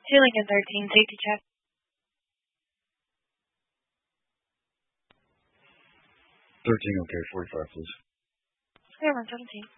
2 Lincoln 13, safety check. 13, okay, 45, please. Clear 117.